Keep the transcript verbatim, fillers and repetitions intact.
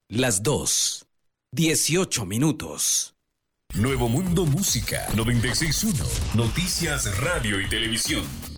Las dos. Dieciocho minutos. Nuevo Mundo Música noventa y seis punto uno. Noticias, radio y televisión.